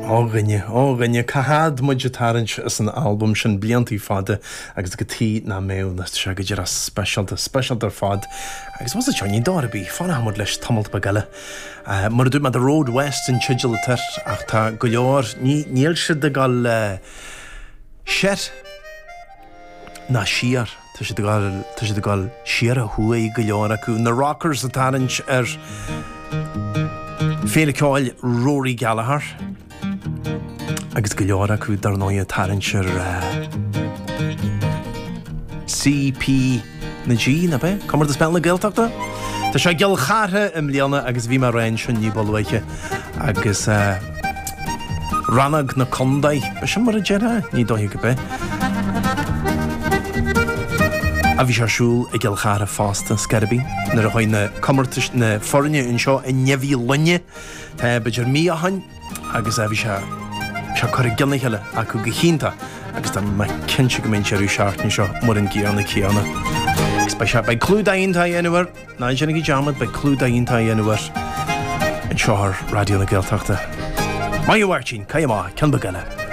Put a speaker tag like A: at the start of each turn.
A: Áganne cahad muidirtarint is an album sin bliantí fada agus go tí na méú na se go dtíar specialtar fad agus was teí darbí fanna hamod leis tamalt bagile. Mar dú me the Road West in Chidgelatar ach tá go leor níl si de gal sér na siar tá si de gal siar a thuaí go leor acu na rockers a tarint féle ceáil Rory Gallagher agus go leor acu dar nóia tarintir CP na G na be? Comar de spell na Gaeltachta? Tá sé geal chartha im líana agus bhí mar rain sin ní bolhaiche agus ranag na condaid be sin mar a djera ní dóhi go be. A bhí sérsúil i geal chartha fásta scarabí nar a chuin na comartas na forinne in seo i nehí lunne tá beidir mí a hain agus a bhí se chuir gilnaile acu go chinnta agus tá me cinse go minn seirú seaartní seo mar an gíanna cíanna. Gus ba se ba clúdaíonnta dhéanamhar ná déna go deamad ba clúdaíonnta dhéanamhar an seothar radio na Gaeltachta. Má bhhairtín caiimá cean bagile.